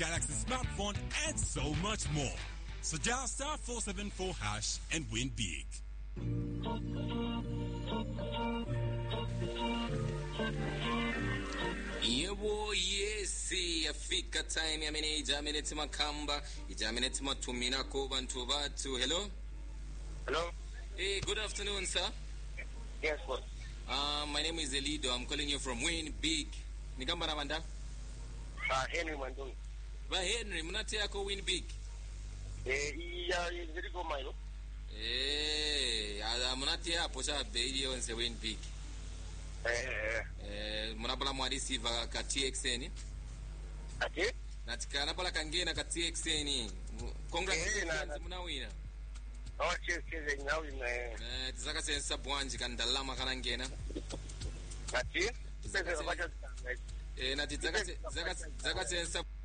Galaxy smartphone, and so much more. So dial star 474 hash and win big. Yebo yesi afika time ya manager minute makamba ija minute matumina ko bantu batu. Hello. Hey, good afternoon, sir. Yes, boss. My name is Elido. I'm calling you from Win Big. Nikamba na manda? Henry Mandung. Ba Henry, munate yako Win Big. Ya ziko mailo. Munate hapo cha bei onse Win Big. Munapala mwadisi va ka TXN. Ati? Natikana pala kangena ka TXN. Congratulations munawina. Oh, cheers ngawina. Tizaka sensa bwanji kandalama kana ngena. Ati? Nati zaka sensa